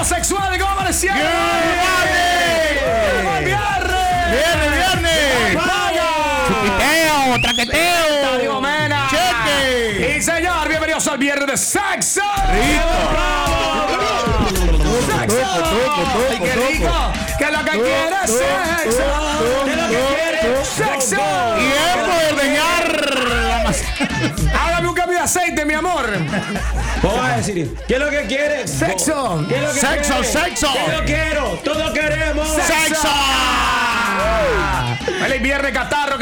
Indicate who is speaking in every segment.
Speaker 1: vida sexual, ¿cómo parecía?
Speaker 2: ¡Viernes!
Speaker 3: Chupiteo, traqueteo.
Speaker 1: Diego Mena.
Speaker 2: Cheque.
Speaker 1: Y señor, bienvenidos al viernes de sexo. Sexo. Ay, qué rico. Que lo que quiere es sexo. Que lo que quiere es sexo.
Speaker 2: Tiempo de ordeñar.
Speaker 1: Hágame un cambio de aceite, mi amor.
Speaker 4: Vamos a decir, ¿qué es lo que quieres?
Speaker 1: Sexo.
Speaker 4: ¿Qué es lo que
Speaker 2: Sexo,
Speaker 4: quieres?
Speaker 2: sexo.
Speaker 4: ¿Qué lo quiero? Todos queremos.
Speaker 2: ¡Sexo!
Speaker 1: Feliz viernes, catarro.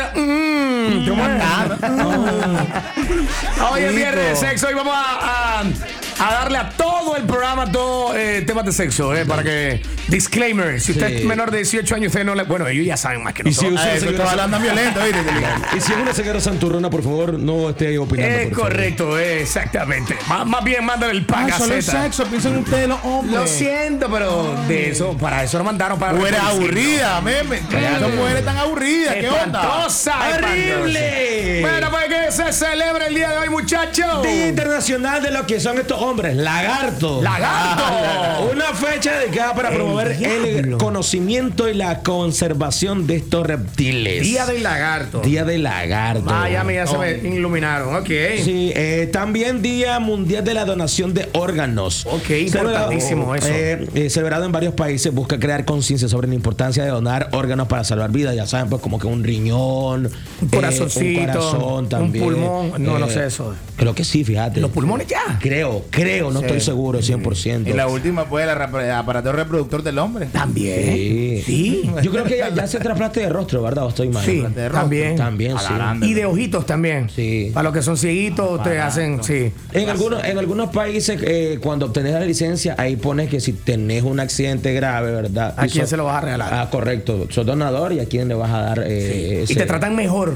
Speaker 1: Hoy es viernes de sexo y vamos a darle a todo el programa, todo temas de sexo, para que, disclaimer, si usted es menor de 18 años, usted no le, bueno, ellos ya saben más que
Speaker 4: Y si
Speaker 1: nosotros.
Speaker 4: usa
Speaker 2: Eso está hablando violento, ¿viste?
Speaker 4: Y si es una señora santurrona, por favor, no esté opinando.
Speaker 1: Es
Speaker 4: por favor.
Speaker 1: correcto, exactamente. Más bien, mándale el pan
Speaker 2: Solo es sexo, piensan ustedes los hombres.
Speaker 1: Lo siento, pero de eso, para eso lo mandaron para.
Speaker 2: Tú eres aburrida, meme. Esas mujeres tan aburridas, ¿qué onda?
Speaker 1: Espantosa,
Speaker 4: ¡Horrible!
Speaker 1: Bueno, pues que se celebra el día de hoy, muchachos.
Speaker 4: Día Internacional de lo que son estos hombres, lagartos.
Speaker 1: ¡Lagarto!
Speaker 4: Una fecha dedicada para promover el conocimiento y la conservación de estos reptiles.
Speaker 1: Día del lagarto.
Speaker 4: Día del lagarto.
Speaker 1: Vaya, ya se me iluminaron. Ok.
Speaker 4: Sí, también Día Mundial de la Donación de Órganos.
Speaker 1: Ok, importantísimo eso.
Speaker 4: Celebrado en varios países, busca crear conciencia sobre la importancia de donar órganos para salvar vidas. Ya saben, pues como que un riñón,
Speaker 1: Un corazoncito,
Speaker 4: un corazón también.
Speaker 1: un pulmón. No sé eso.
Speaker 4: Creo que sí, fíjate.
Speaker 1: Los pulmones ya.
Speaker 4: Creo, no estoy seguro 100%.
Speaker 2: Y la última fue el aparato reproductor del hombre.
Speaker 1: También.
Speaker 4: Sí.
Speaker 1: Sí.
Speaker 4: Yo creo que ya se trasplante de rostro, ¿verdad? ¿O estoy mal?
Speaker 1: Sí,
Speaker 2: de rostro.
Speaker 1: también.
Speaker 4: También, sí.
Speaker 1: Y de ojitos también.
Speaker 4: Sí.
Speaker 1: Para los que son cieguitos, te hacen, sí.
Speaker 4: En algunos países, cuando obtenés la licencia, ahí pones que si tenés un accidente grave, ¿verdad?
Speaker 1: ¿A quién se lo vas a regalar?
Speaker 4: Ah, correcto. Sos donador y a quién le vas a dar
Speaker 1: Y te tratan mejor.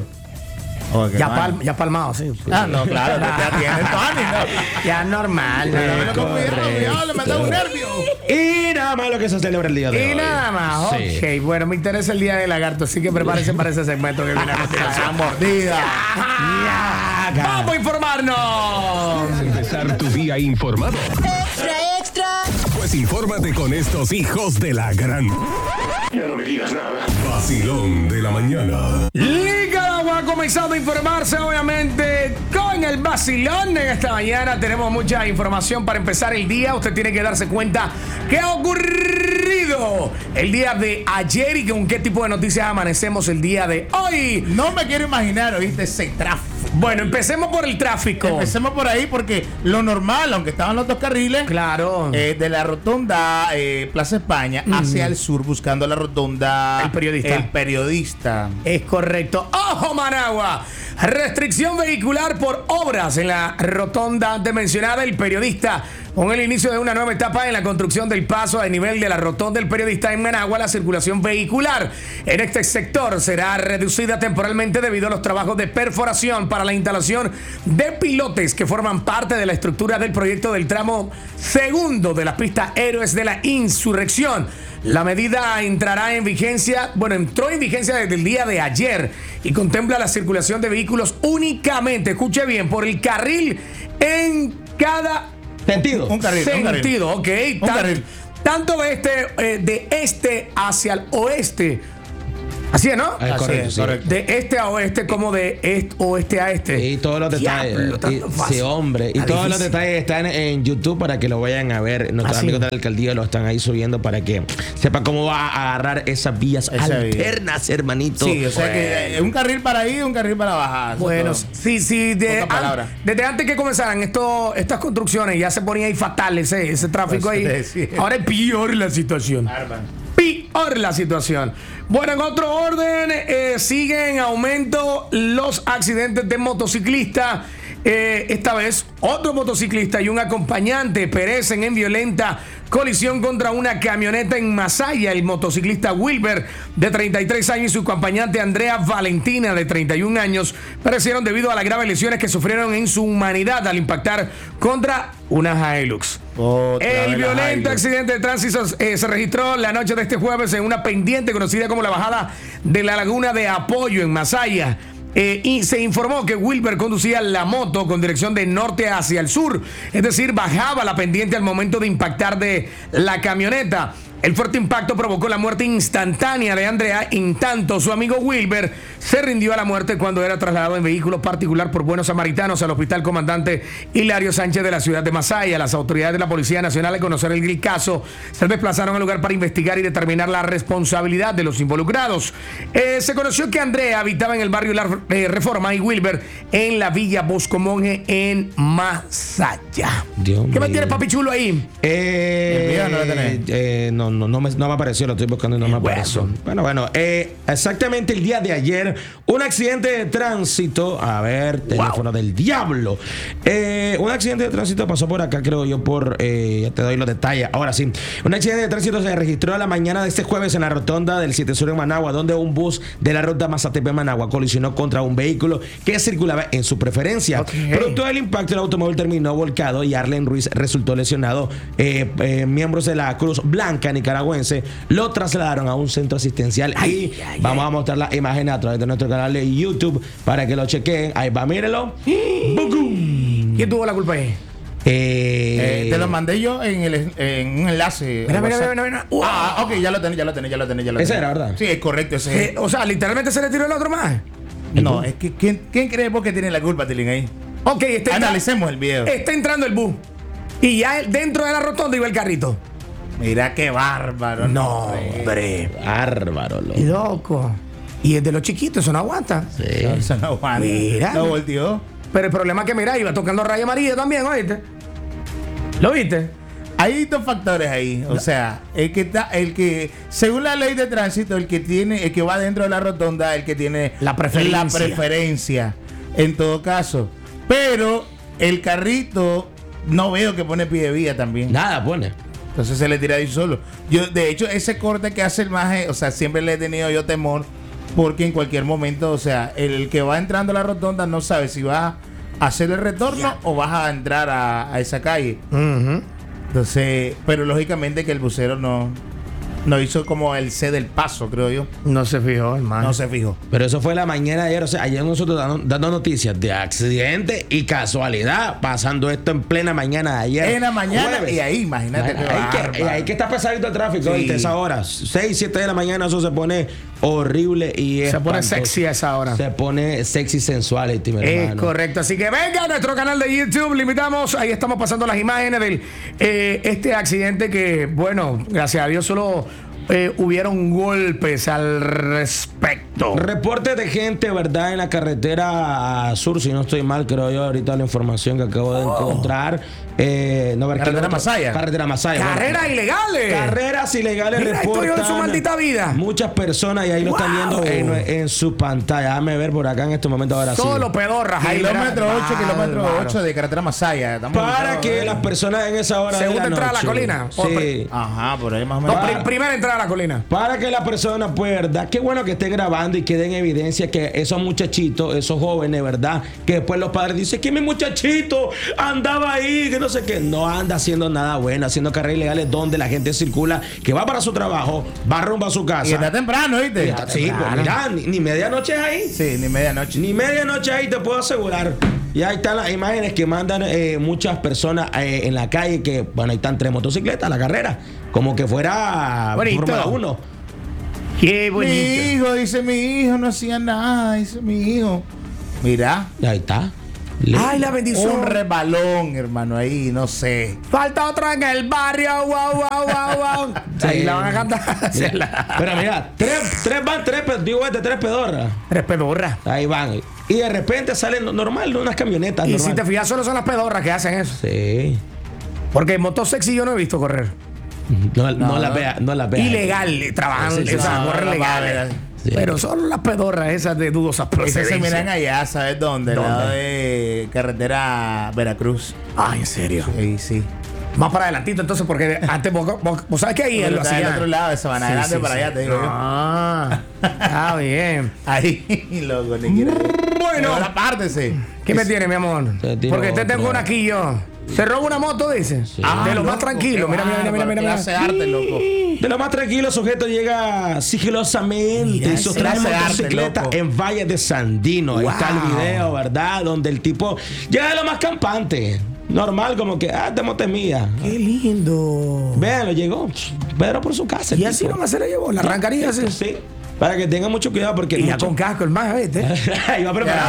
Speaker 1: Ya palmado, sí.
Speaker 2: No, claro, ya tienes Tony, ¿no?
Speaker 1: Ya normal.
Speaker 2: Cuidado, le metas un nervio.
Speaker 4: Y nada más lo que se celebra el día de hoy.
Speaker 1: Y nada más,
Speaker 4: Sí.
Speaker 1: ok. Bueno, me interesa el día del lagarto, así que prepárense para ese segmento que viene a continuación.
Speaker 2: Mordida.
Speaker 1: ¡Vamos a informarnos!
Speaker 5: Empezar tu día informado.
Speaker 6: Extra.
Speaker 5: Pues infórmate con estos hijos de la gran. Ya no me digas nada. Vacilón de la mañana.
Speaker 1: Liga ha comenzado a informarse, obviamente, con el vacilón. En esta mañana tenemos mucha información para empezar el día. Usted tiene que darse cuenta qué ha ocurrido el día de ayer y con qué tipo de noticias amanecemos el día de hoy.
Speaker 2: No me quiero imaginar, ¿oíste? Ese tráfico.
Speaker 1: Bueno, empecemos por el tráfico.
Speaker 2: Empecemos por ahí porque lo normal, aunque estaban los dos carriles,
Speaker 1: Claro.
Speaker 2: de la rotonda Plaza España hacia el sur, buscando la rotonda
Speaker 1: El periodista.
Speaker 2: El periodista.
Speaker 1: Es correcto. ¡Ojo, Managua! Restricción vehicular por obras en la rotonda antes mencionada. El periodista, con el inicio de una nueva etapa en la construcción del paso a nivel de la rotonda del periodista en Managua, la circulación vehicular en este sector será reducida temporalmente debido a los trabajos de perforación para la instalación de pilotes que forman parte de la estructura del proyecto del tramo segundo de la pista Héroes de la Insurrección. La medida entró en vigencia desde el día de ayer y contempla la circulación de vehículos únicamente, escuche bien, por el carril en cada
Speaker 4: Sentido.
Speaker 2: Un carril.
Speaker 1: sentido, ok.
Speaker 2: Un carril.
Speaker 1: Tanto de este hacia el oeste. Así es, ¿no?
Speaker 4: Así correcto,
Speaker 2: es,
Speaker 4: sí.
Speaker 2: correcto.
Speaker 1: De este a oeste como de oeste a este.
Speaker 4: Y todos los detalles.
Speaker 1: Diablo, tanto fácil.
Speaker 4: Sí, hombre. Y
Speaker 1: Está
Speaker 4: todos los
Speaker 1: difícil.
Speaker 4: detalles están en YouTube para que lo vayan a ver. Nuestros
Speaker 1: Ah, sí.
Speaker 4: amigos de la alcaldía lo están ahí subiendo para que sepa cómo va a agarrar esas vías
Speaker 2: Esa vía.
Speaker 4: alternas, hermanito.
Speaker 2: Sí, o sea que un carril para ir y un carril para bajar.
Speaker 1: Bueno,
Speaker 2: Eso es todo.
Speaker 1: sí,
Speaker 2: Pocas palabras.
Speaker 1: desde antes que comenzaran estas construcciones ya se ponía ahí fatal ese tráfico
Speaker 2: Pues,
Speaker 1: ahí.
Speaker 2: sí.
Speaker 1: Ahora es peor la situación. Peor la situación. Bueno, en otro orden, siguen en aumento los accidentes de motociclistas. Esta vez, otro motociclista y un acompañante perecen en violenta colisión contra una camioneta en Masaya. El motociclista Wilber, de 33 años, y su acompañante Andrea Valentina, de 31 años, perecieron debido a las graves lesiones que sufrieron en su humanidad al impactar contra una Hilux.
Speaker 2: Otra vez
Speaker 1: El
Speaker 2: la
Speaker 1: violento
Speaker 2: Hilux.
Speaker 1: accidente de tránsito se registró la noche de este jueves en una pendiente conocida como la bajada de la Laguna de Apoyo en Masaya. y se informó que Wilber conducía la moto con dirección de norte hacia el sur, es decir, bajaba la pendiente al momento de impactar de la camioneta. El fuerte impacto provocó la muerte instantánea de Andrea. En tanto, su amigo Wilber se rindió a la muerte cuando era trasladado en vehículo particular por buenos samaritanos al Hospital Comandante Hilario Sánchez de la ciudad de Masaya. Las autoridades de la Policía Nacional, al conocer el caso, se desplazaron al lugar para investigar y determinar la responsabilidad de los involucrados. Se conoció que Andrea habitaba en el barrio La Reforma y Wilber en la Villa Bosco Monje en Masaya.
Speaker 4: Dios
Speaker 1: ¿Qué me
Speaker 4: mío.
Speaker 1: tiene, papi chulo, ahí?
Speaker 2: ¿El video no lo tenés?
Speaker 4: No me apareció, lo estoy buscando y no me apareció. Bueno, exactamente el día de ayer, un accidente de tránsito. A ver, teléfono del diablo. Un accidente de tránsito pasó por acá, creo yo, ya te doy los detalles. Ahora sí, un accidente de tránsito se registró a la mañana de este jueves en la rotonda del 7 Sur en Managua, donde un bus de la ruta Mazatepe-Managua colisionó contra un vehículo que circulaba en su preferencia. Producto del impacto, el automóvil terminó volcado y Arlen Ruiz resultó lesionado. Miembros de la Cruz Blanca nicaragüense lo trasladaron a un centro asistencial vamos a mostrar las imágenes a través de nuestro canal de YouTube para que lo chequen. Ahí va, mírenlo.
Speaker 1: ¿Quién tuvo la culpa ahí?
Speaker 2: Te lo mandé yo en un enlace.
Speaker 1: Mira.
Speaker 2: Ok, ya lo tenés.
Speaker 4: Ese era, ¿verdad?
Speaker 2: Sí, es correcto. Ese es.
Speaker 1: O sea, literalmente se le tiró el otro más.
Speaker 2: No, es que ¿quién cree vos que tiene la culpa, Tilín, ahí?
Speaker 1: Ok,
Speaker 2: Analicemos el video.
Speaker 1: Está entrando el bus. Y ya dentro de la rotonda iba el carrito.
Speaker 2: Mira qué bárbaro.
Speaker 1: No, hombre.
Speaker 4: Bárbaro, loco.
Speaker 1: Loco. Y es de los chiquitos, eso no aguanta.
Speaker 4: Sí.
Speaker 2: Eso no aguanta.
Speaker 1: Mira.
Speaker 2: Lo volteó.
Speaker 1: Pero el problema es que, mira, iba tocando raya amarilla también, ¿oíste? ¿Lo viste?
Speaker 2: Hay dos factores ahí. O sea, el que, según la ley de tránsito, el que va dentro de la rotonda, el que tiene
Speaker 1: La preferencia.
Speaker 2: En todo caso. Pero el carrito no veo que pone pie de vía también.
Speaker 4: Nada pone.
Speaker 2: Entonces se le tira ahí solo. Yo, de hecho, ese corte que hace el maje, o sea, siempre le he tenido yo temor, porque en cualquier momento, o sea, el que va entrando a la rotonda no sabe si va a hacer el retorno o vas a entrar a esa calle. Entonces, pero lógicamente que el bucero no hizo como el C del paso, creo yo.
Speaker 1: No se fijó, hermano.
Speaker 2: No se fijó.
Speaker 4: Pero eso fue la mañana de ayer. O sea, ayer nosotros dando noticias de accidente y casualidad, pasando esto en plena mañana de ayer.
Speaker 2: En la mañana
Speaker 4: jueves.
Speaker 2: Y ahí, imagínate.
Speaker 4: Ahí que está pesadito el tráfico,
Speaker 2: Sí.
Speaker 4: ¿oíste? Esa hora, 6, 7 de la mañana, eso se pone horrible y
Speaker 1: Se pone
Speaker 4: espantoso.
Speaker 1: sexy a esa hora.
Speaker 4: Se pone sexy sensual, mi
Speaker 1: Es
Speaker 4: hermano.
Speaker 1: correcto, así que venga a nuestro canal de YouTube, le invitamos, ahí estamos pasando las imágenes del este accidente que, bueno, gracias a Dios solo hubieron golpes al respecto.
Speaker 4: Reportes de gente, ¿verdad? En la carretera sur, si no estoy mal, creo yo, ahorita la información que acabo de encontrar.
Speaker 2: Carretera Masaya.
Speaker 4: Carretera Masaya.
Speaker 1: Carreras
Speaker 4: Bueno,
Speaker 1: ilegales.
Speaker 4: Carreras ilegales.
Speaker 1: Mira, esto yo en su
Speaker 4: reportan
Speaker 1: maldita vida.
Speaker 4: Muchas personas y ahí lo están
Speaker 1: Wow.
Speaker 4: viendo en su pantalla. Déjame ver por acá en este momento ahora sí.
Speaker 1: Solo pedorras. ahí,
Speaker 2: Kilómetro
Speaker 1: mira.
Speaker 2: 8, kilómetro
Speaker 1: Bárbaro.
Speaker 2: 8 de carretera Masaya. Estamos
Speaker 4: Para
Speaker 2: ubicados,
Speaker 4: que las personas en esa hora
Speaker 1: Segunda
Speaker 4: de la
Speaker 1: entrada a la
Speaker 4: noche,
Speaker 1: colina.
Speaker 4: Sí.
Speaker 2: Ajá, por ahí más o
Speaker 1: No,
Speaker 2: menos.
Speaker 1: primera entrada a la colina.
Speaker 4: Para que la persona, pues, ¿verdad? Qué bueno que esté grabando y que den evidencia que esos muchachitos, esos jóvenes, ¿verdad? Que después los padres dicen que mi muchachito andaba ahí, que no sé qué. No anda haciendo nada bueno, haciendo carreras ilegales donde la gente circula, que va para su trabajo, va rumbo a su casa.
Speaker 2: Y está temprano, ¿viste?
Speaker 4: Y está- sí, pues mira, ni medianoche es ahí.
Speaker 2: Sí, ni medianoche.
Speaker 4: Ni medianoche ahí, te puedo asegurar. Y ahí están las imágenes que mandan muchas personas en la calle, que, bueno, ahí están 3 motocicletas, la carrera, como que fuera
Speaker 1: Bonito.
Speaker 4: Fórmula 1.
Speaker 1: Qué
Speaker 2: Mi
Speaker 1: bonito.
Speaker 2: hijo, dice mi hijo, no hacía nada, dice mi hijo. Mira,
Speaker 4: Y ahí está.
Speaker 1: Ay, la bendición.
Speaker 2: un rebalón, hermano, ahí, no sé.
Speaker 1: Falta otra en el barrio. Wow. Ahí la van a cantar.
Speaker 4: Pero mira, tres pedorras.
Speaker 1: Tres pedorras.
Speaker 4: Ahí van. Y de repente salen normal, unas camionetas.
Speaker 1: Y
Speaker 4: normal.
Speaker 1: si te fijas, solo son las pedorras que hacen eso.
Speaker 4: Sí.
Speaker 1: Porque motosexy yo no he visto correr.
Speaker 4: No la vea.
Speaker 1: Ilegal, trabajan,
Speaker 4: Sí,
Speaker 1: o sea,
Speaker 2: no,
Speaker 1: corren
Speaker 2: no,
Speaker 1: legales.
Speaker 4: Sí.
Speaker 1: Pero son las pedorras esas de dudosas
Speaker 2: Esas se
Speaker 1: procedencias.
Speaker 2: miran allá, ¿sabes dónde?
Speaker 1: ¿Dónde?
Speaker 2: Al lado de carretera Veracruz.
Speaker 1: Ay, en serio.
Speaker 2: Ahí sí.
Speaker 1: Más para adelantito, entonces, porque antes vos sabes que ahí
Speaker 2: Pero
Speaker 1: lo
Speaker 2: está del
Speaker 1: hacían.
Speaker 2: otro lado de Sabana Grande para allá, te digo yo.
Speaker 1: Ah, está bien.
Speaker 2: Ahí, loco, ni quiere.
Speaker 1: Bueno.
Speaker 2: Pero apártese.
Speaker 1: ¿Qué me tiene, mi amor?
Speaker 4: Te tiro
Speaker 1: Porque te tengo
Speaker 4: otra.
Speaker 1: una aquí yo. Se roba una moto, dice. De lo más tranquilo. Mira.
Speaker 2: Clase arte, loco.
Speaker 4: De lo más tranquilo, el sujeto llega sigilosamente y sustrae motocicleta
Speaker 2: loco.
Speaker 4: en Valle de Sandino. Ahí está el video, ¿verdad? Donde el tipo llega de lo más campante. Normal, como que, te mote mía.
Speaker 1: Qué lindo.
Speaker 4: Véanlo, llegó. Pedro por su casa.
Speaker 1: Y así nomás se le llevó. La arrancaría así.
Speaker 4: Sí. Para que tengan mucho cuidado porque...
Speaker 1: Y ya con casco el más, ¿viste?
Speaker 4: Iba preparado.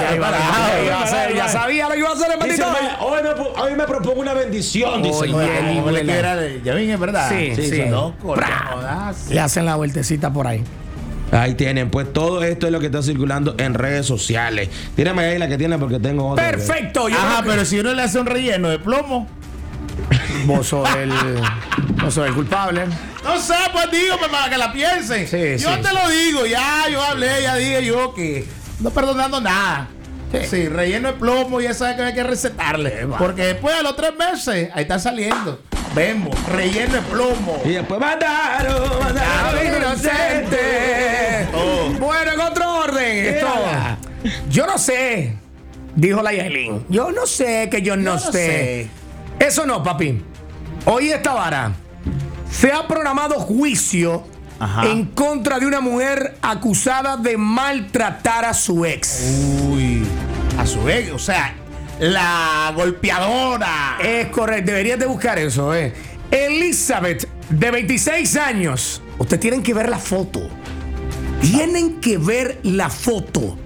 Speaker 1: Ya sabía lo que iba a hacer el
Speaker 4: Dice,
Speaker 1: maldito.
Speaker 4: hoy me propongo una bendición, dice.
Speaker 1: Oye,
Speaker 2: Ya vine, ¿verdad?
Speaker 1: Sí.
Speaker 2: Loco,
Speaker 1: Le hacen la vueltecita por ahí.
Speaker 4: Ahí tienen, pues todo esto es lo que está circulando en redes sociales. Tírame ahí la que tiene porque tengo otra.
Speaker 1: Perfecto.
Speaker 2: Pero si uno le hace un relleno de plomo.
Speaker 1: Vos sos el culpable.
Speaker 2: No sé, pues digo, para que la piensen.
Speaker 1: Sí,
Speaker 2: yo te lo digo, yo hablé, ya dije yo que no perdonando nada. Sí, relleno de plomo, ya sabes que hay que recetarle. Porque después de los 3 meses, ahí está saliendo. Vemos, relleno de plomo.
Speaker 4: Y después mandaron
Speaker 1: inocente. Bueno, en otro orden. Esto, yo no sé, dijo la Yailin. Yo no sé que yo no sé. Eso no, papi. Hoy esta vara. Se ha programado juicio en contra de una mujer acusada de maltratar a su ex.
Speaker 2: Uy, a su ex, o sea, la golpeadora.
Speaker 1: Es correcto, deberías de buscar eso, Elizabeth, de 26 años. Ustedes tienen que ver la foto. Tienen que ver la foto.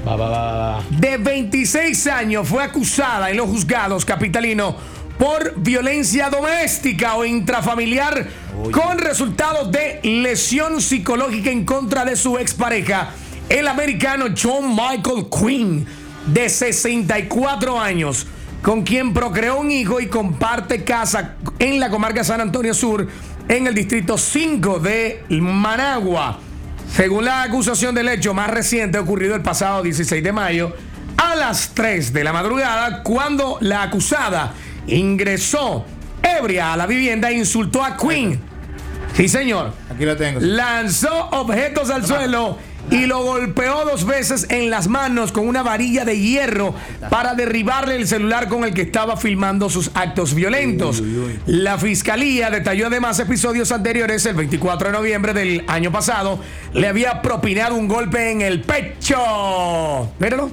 Speaker 1: De 26 años fue acusada en los juzgados capitalinos por violencia doméstica o intrafamiliar con resultados de lesión psicológica en contra de su expareja, el americano John Michael Quinn, de 64 años, con quien procreó un hijo y comparte casa en la comarca San Antonio Sur, en el distrito 5 de Managua. Según la acusación del hecho más reciente ocurrido el pasado 16 de mayo, a las 3 de la madrugada, cuando la acusada ingresó ebria a la vivienda e insultó a Quinn. Sí, señor.
Speaker 2: Aquí lo tengo.
Speaker 1: Lanzó objetos al suelo y lo golpeó 2 veces en las manos con una varilla de hierro para derribarle el celular con el que estaba filmando sus actos violentos. La fiscalía detalló además episodios anteriores. El 24 de noviembre del año pasado le había propinado un golpe en el pecho. Míralo.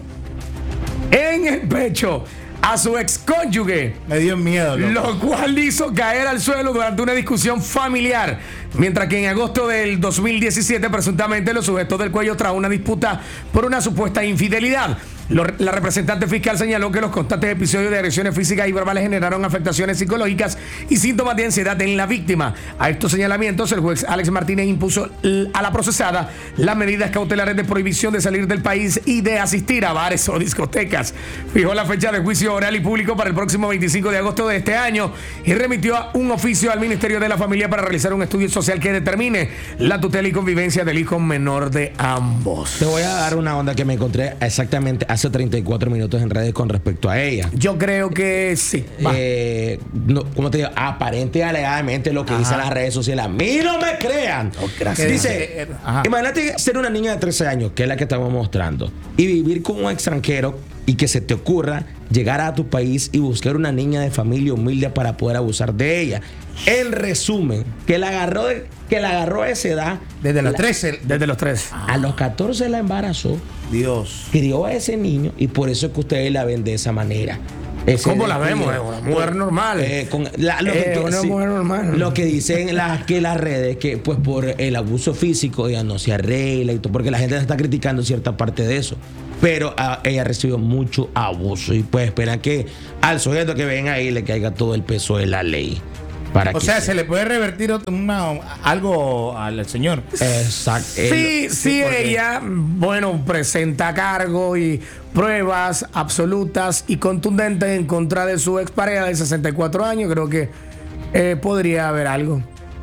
Speaker 1: En el pecho a su excónyuge.
Speaker 2: Me dio miedo, loco.
Speaker 1: Lo cual hizo caer al suelo durante una discusión familiar. Mientras que en agosto del 2017 presuntamente lo sujetó del cuello tras una disputa por una supuesta infidelidad. La representante fiscal señaló que los constantes episodios de agresiones físicas y verbales generaron afectaciones psicológicas y síntomas de ansiedad en la víctima. A estos señalamientos, el juez Alex Martínez impuso a la procesada las medidas cautelares de prohibición de salir del país y de asistir a bares o discotecas. Fijó la fecha de juicio oral y público para el próximo 25 de agosto de este año y remitió un oficio al Ministerio de la Familia para realizar un estudio social que determine la tutela y convivencia del hijo menor de ambos.
Speaker 4: Te voy a dar una onda que me encontré exactamente hace 34 minutos en redes con respecto a ella.
Speaker 1: Yo creo que sí.
Speaker 4: No, como te digo, aparente y alegadamente lo que dicen las redes sociales. A mí no me crean.
Speaker 1: Gracias.
Speaker 4: Dice, imagínate ser una niña de 13 años, que es la que estamos mostrando, y vivir con un extranjero y que se te ocurra llegar a tu país y buscar una niña de familia humilde para poder abusar de ella. En resumen, que la agarró a esa edad.
Speaker 2: Desde los 13.
Speaker 1: Desde los 3.
Speaker 4: A los 14 la embarazó.
Speaker 2: Dios.
Speaker 4: Crió a ese niño y por eso es que ustedes la ven de esa manera.
Speaker 1: ¿Cómo la vemos? Una mujer normal.
Speaker 4: Una
Speaker 1: mujer normal.
Speaker 4: Lo que dicen las redes, que pues por el abuso físico ella no se arregla y todo, porque la gente está criticando cierta parte de eso. Pero ella recibió mucho abuso y pues esperan que al sujeto que ven ahí le caiga todo el peso de la ley.
Speaker 2: O sea, se le puede revertir algo al señor.
Speaker 4: Exacto.
Speaker 1: Sí, ella, bueno, presenta cargo y pruebas absolutas y contundentes en contra de su expareja de 64 años. Creo que podría haber algo.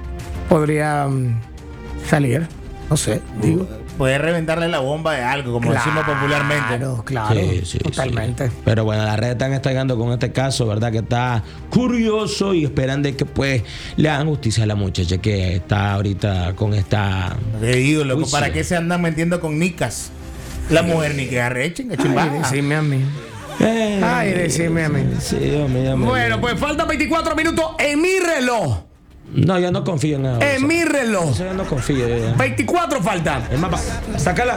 Speaker 1: Podría salir. No sé, digo.
Speaker 2: Puede reventarle la bomba de algo, como decimos popularmente.
Speaker 1: Claro, totalmente.
Speaker 4: Sí. Pero bueno, las redes están estallando con este caso, ¿verdad? Que está curioso y esperan de que pues le hagan justicia a la muchacha que está ahorita con esta...
Speaker 2: Le digo, loco, ¿para qué se andan metiendo con nicas? La mujer ni que arrechen, que chimba.
Speaker 1: Decime a mí. Ay, decime a mí.
Speaker 4: Sí, hombre,
Speaker 1: Bueno, pues faltan 24 minutos en mi reloj.
Speaker 4: No, yo no confío en nada.
Speaker 1: En mi reloj.
Speaker 4: Yo no confío.
Speaker 1: 24 faltan.
Speaker 4: Es más, sácala.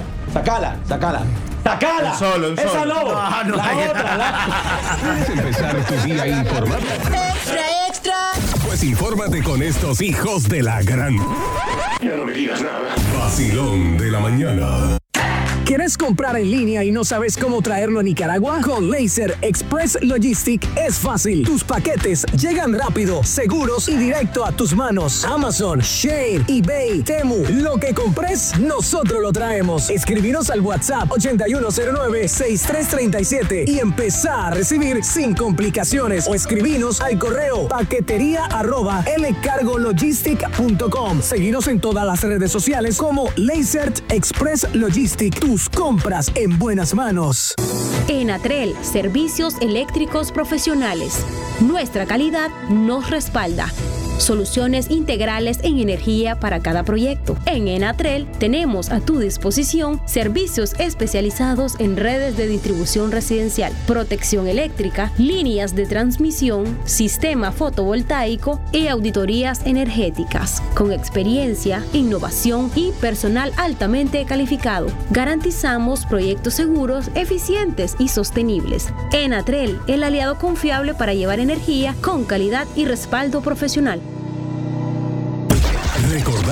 Speaker 4: ¡Sacala!
Speaker 2: Un
Speaker 4: ¡Esa
Speaker 2: solo.
Speaker 4: no!
Speaker 1: No,
Speaker 4: la
Speaker 1: hay-
Speaker 4: otra,
Speaker 5: ¿Quieres empezar tu día informado?
Speaker 6: Extra.
Speaker 5: Pues infórmate con estos hijos de la gran. Ya no me digas nada. Vacilón de la mañana.
Speaker 7: ¿Quieres comprar en línea y no sabes cómo traerlo a Nicaragua? Con Laser Express Logistic es fácil. Tus paquetes llegan rápido, seguros y directo a tus manos. Amazon, Shein, eBay, Temu. Lo que compres, nosotros lo traemos. Escribinos al WhatsApp 8109-6337 y empezá a recibir sin complicaciones. O escribinos al correo paquetería@lcargologistic.com. Seguinos en todas las redes sociales como Laser Express Logistic. Tus compras en buenas manos.
Speaker 8: Enatrel, servicios eléctricos profesionales. Nuestra calidad nos respalda. Soluciones integrales en energía para cada proyecto. En Enatrel tenemos a tu disposición servicios especializados en redes de distribución residencial, protección eléctrica, líneas de transmisión, sistema fotovoltaico y auditorías energéticas. Con experiencia, innovación y personal altamente calificado, garantizamos proyectos seguros, eficientes y sostenibles. Enatrel, el aliado confiable para llevar energía con calidad y respaldo profesional.
Speaker 5: Recordar